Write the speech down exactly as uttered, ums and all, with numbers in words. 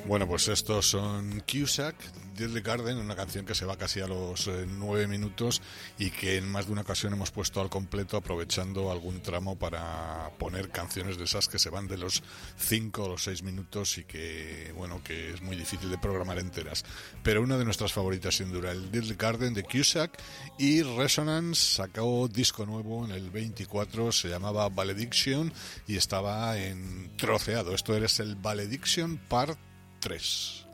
Bueno, pues estos son Cusack, Dilly Garden, una canción que se va casi a los eh, nueve minutos y que en más de una ocasión hemos puesto al completo, aprovechando algún tramo para poner canciones de esas que se van de los cinco o los seis minutos y que, bueno, que es muy difícil de programar enteras. Pero una de nuestras favoritas sin duda, el Dilly Garden de Cusack. Y Resonance sacó disco nuevo en el veinticuatro, se llamaba Valediction y estaba en troceado. Esto es el Valediction Part tres.